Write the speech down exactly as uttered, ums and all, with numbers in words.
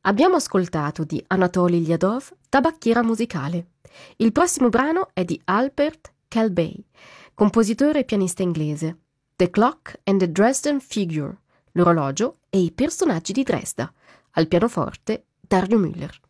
Abbiamo ascoltato di Anatoly Lyadov Tabacchiera musicale. Il prossimo brano è di Albert Calbey, compositore e pianista inglese. The Clock and the Dresden Figure, l'orologio e i personaggi di Dresda. Al pianoforte Dario Müller.